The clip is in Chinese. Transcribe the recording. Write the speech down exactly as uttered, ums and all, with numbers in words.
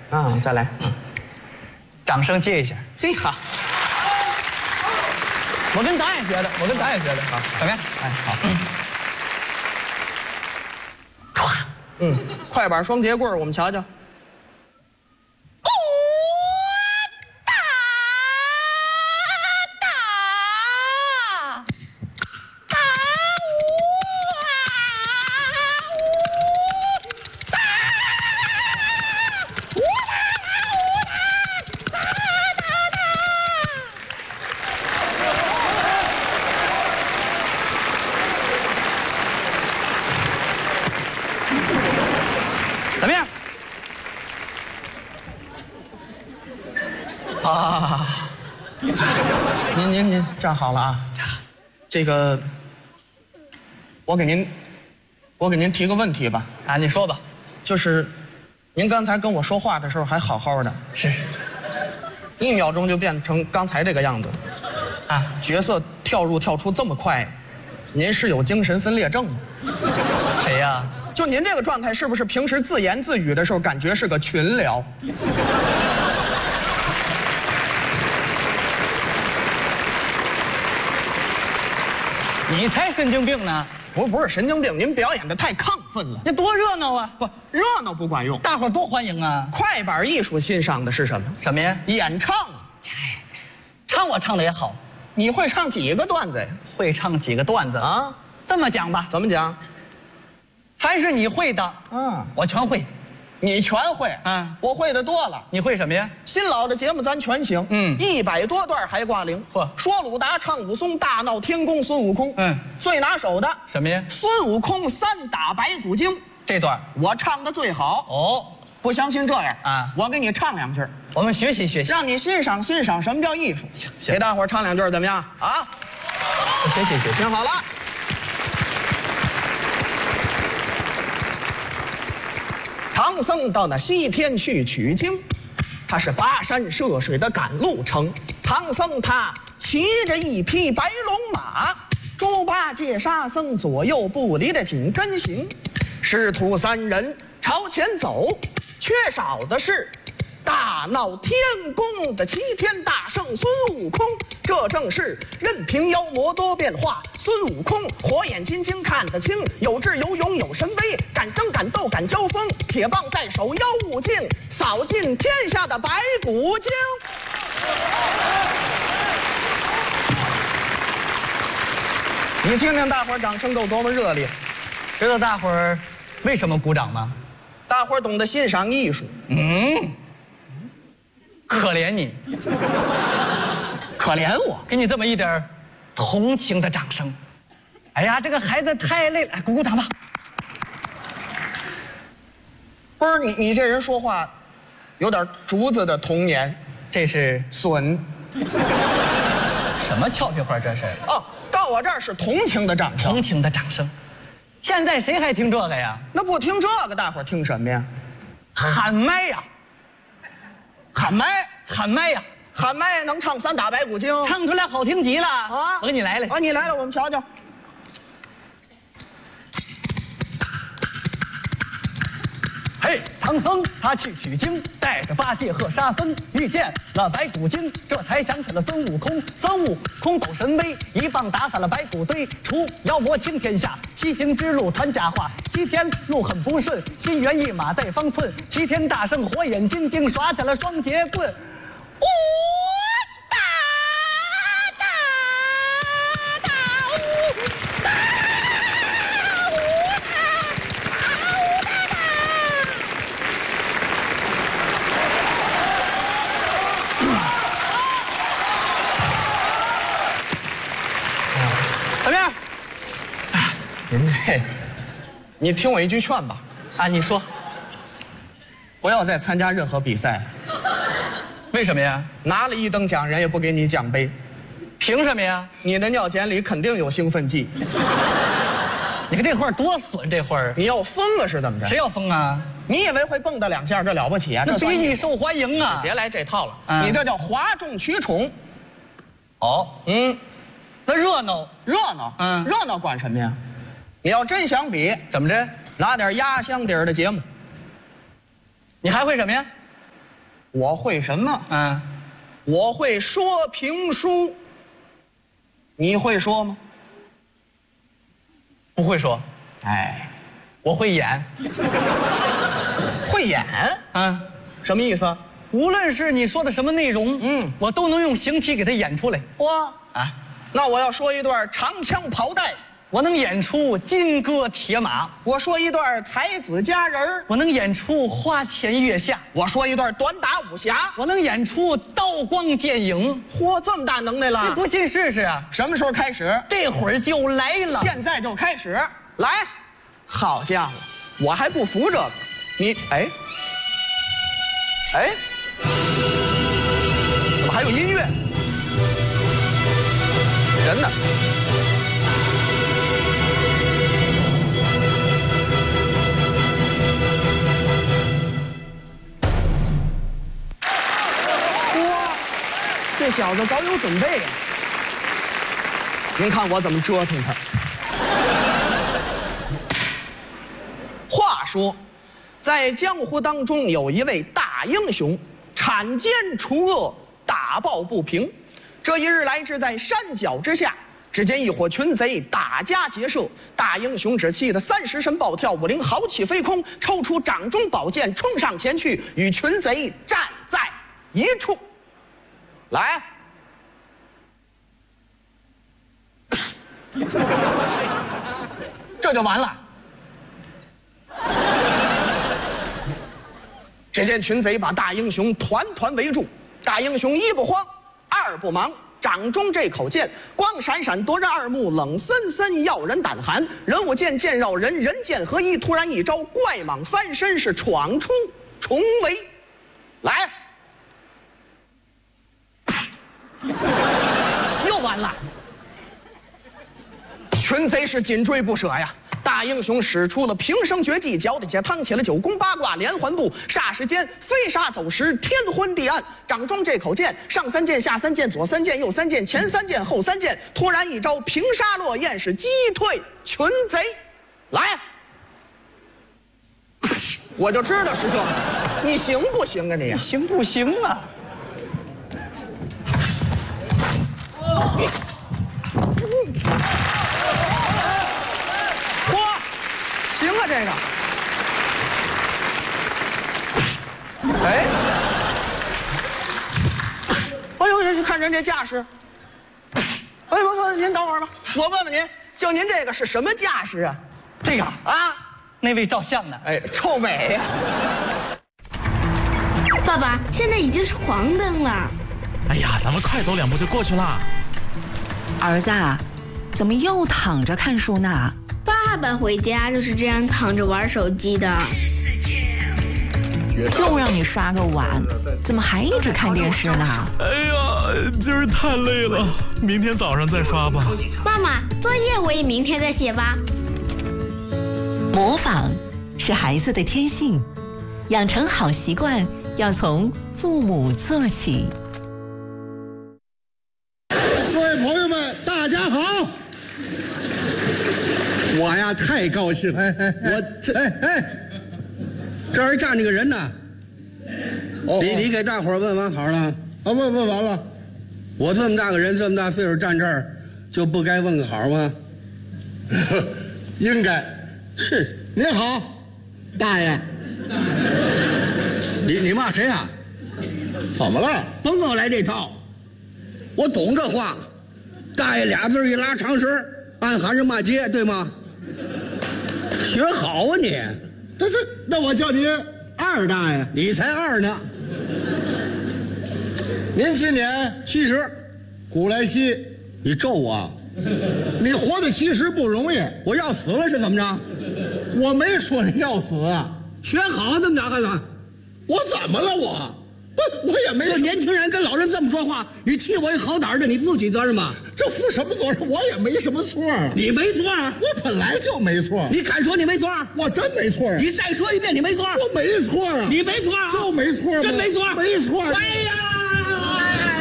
啊，再来，嗯， 掌声接一下。 嘿哈， 我跟咱也学的，我跟咱也学的，好，怎么样？哎，好。 唰，嗯，快板双节棍，我们瞧瞧。 怎么样？ 啊，您您您站好了啊！这个，我给您，我给您提个问题吧。 啊，你说吧。 就是，您刚才跟我说话的时候还好好的， 是， 一秒钟就变成刚才这个样子， 啊， 角色跳入跳出这么快，您是有精神分裂症吗？ 谁呀？ 就您这个状态，是不是平时自言自语的时候，感觉是个群聊？ 你才神经病呢！ 不不是神经病，您表演的太亢奋了。 那多热闹啊！ 不，热闹不管用， 大伙儿多欢迎啊！ 快板艺术欣赏的是什么？ 什么呀？ 演唱。 唱我唱的也好， 你会唱几个段子呀？ 会唱几个段子啊？ 这么讲吧， 怎么讲？ 凡是你会的， 嗯， 我全会。 你全会， 嗯， 我会的多了。 你会什么呀？ 新老的节目咱全行， 嗯， 一百多段还挂零。 嚯， 说鲁达唱武松，大闹天宫孙悟空， 嗯， 最拿手的什么呀？ 孙悟空三打白骨精， 这段我唱的最好。哦，不相信这样啊？ 我给你唱两句， 我们学习学习， 让你欣赏欣赏什么叫艺术。 行行， 给大伙儿唱两句怎么样啊？ 学习学习， 听好了。 唐僧到那西天去取经，他是跋山涉水的赶路程。唐僧他骑着一匹白龙马，猪八戒沙僧左右不离的紧跟行。师徒三人朝前走，缺少的是大闹天宫的齐天大圣孙悟空。这正是任凭妖魔多变化，孙悟空火眼金睛看得清，有智有勇有神威，敢争敢斗敢交锋，铁棒在手妖物尽，扫尽天下的白骨精。你听听大伙儿掌声够多么热烈， 知道大伙儿为什么鼓掌吗？ 大伙儿懂得欣赏艺术。 嗯，可怜你， 可怜我， 给你这么一点儿同情的掌声。哎呀，这个孩子太累了，哎鼓鼓掌吧。 不是你，你这人说话有点竹子的童年， 这是损。 什么俏皮话？这是哦，到我这儿是同情的掌声， 同情的掌声。现在谁还听这个呀？ 那不听这个，大伙儿听什么呀？ 喊麦呀， 喊麦， 喊麦呀， 喊麦能唱三打白骨精， 唱出来好听极了啊！ 我给你来来啊，你来了，我们瞧瞧。 嘿，唐僧他去取经，带着八戒和沙僧，遇见了白骨精，这才想起了孙悟空。孙悟空抖神威，一棒打散了白骨堆，除妖魔清天下。西行之路传假话，西天路很不顺，心猿意马在方寸。齐天大圣火眼金睛，耍起了双截棍。呜哒哒哒呜哒呜哒哒呜哒哒。怎么样？ 您这，你听我一句劝吧， 啊，你说， 不要再参加任何比赛， 为什么呀？ 拿了一等奖，人也不给你奖杯， 凭什么呀？ 你的尿检里肯定有兴奋剂。 你看这会儿多损，这会儿你要疯啊是怎么着？ 谁要疯啊？ 你以为会蹦跶两下这了不起啊？ 这这算比你受欢迎啊！ 别来这套了， 嗯你这叫哗众取宠。 哦， 嗯， 那热闹热闹， 嗯热闹管什么呀？你要真想比， 怎么着？ 拿点压箱底儿的节目， 你还会什么呀？ 我会什么？ 嗯， 我会说评书。你会说吗？ 不会说。 哎， 我会演。 会演？ 啊， 什么意思？ 无论是你说的什么内容，嗯，我都能用形体给它演出来。 哇啊！那我要说一段长枪跑带， 我能演出金戈铁马； 我说一段才子佳人儿， 我能演出花前月下； 我说一段短打武侠， 我能演出刀光剑影。 嚯，这么大能耐了！ 你不信试试啊？ 什么时候开始？ 这会儿就来了， 现在就开始来。好家伙，我还不服这个。你哎哎，怎么还有音乐？人呢？哇，这小子早有准备呀！您看我怎么折腾他。话说，在江湖当中有一位大英雄，铲奸除恶，打抱不平。这一日来至在山脚之下，只见一伙群贼打家劫舍，大英雄只气得三十神暴跳，五灵豪气飞空，抽出掌中宝剑，冲上前去，与群贼战在一处。来，这就完了。只见群贼把大英雄团团围住，大英雄一不慌，二不忙，掌中这口剑光闪闪夺人二目，冷森森耀人胆寒。人物剑剑绕人，人剑合一，突然一招怪蟒翻身，是闯出重围。来，又完了。群贼是紧追不舍呀。大英雄使出了平生绝技，脚底下趟起了九宫八卦连环步，霎时间飞沙走石，天昏地暗。掌中这口剑，上三剑，下三剑，左三剑，右三剑，前三剑，后三剑。突然一招平沙落雁，是击退群贼。来，我就知道是这，你行不行啊你？ 行不行啊？ 行啊，这个，哎，哎呦，你看人这架势，哎不不，您等会儿吧，我问问您，就您这个是什么架势啊？ 这个啊， 那位照相的， 哎，臭美呀！ 爸爸，现在已经是黄灯了。 哎呀，咱们快走两步就过去了。 儿子，怎么又躺着看书呢？ 爸爸回家就是这样躺着玩手机的。 就让你刷个碗，怎么还一直看电视呢？ 哎呀，今儿太累了，明天早上再刷吧。 妈妈，作业我也明天再写吧。 模仿是孩子的天性，养成好习惯要从父母做起。 各位朋友们，大家好！我呀太高兴，哎哎，我这哎哎，这儿站着个人呢。哦，你你给大伙儿问完好了？啊，问问完了。我这么大个人，这么大岁数站这儿，就不该问个好吗？应该。是。您好，大爷。你你骂谁啊？怎么了？甭跟我来这套。我懂这话。大爷俩字一拉长声，暗含着骂街，对吗？学好啊你！这是，那我叫您二大爷，你才二呢。您今年七十，古来稀，你咒我，你活得其实不容易。我要死了是怎么着？我没说你要死啊，学好这么着干啥？我怎么了我？不，我也没。这年轻人跟老人这么说话，你替我一好歹的，你负起责任吗？这负什么责任？我也没什么错。你没错啊，我本来就没错。你敢说你没错？我真没错。你再说一遍，你没错。我没错啊，你没错啊，就没错吗？真没错，没错。哎呀！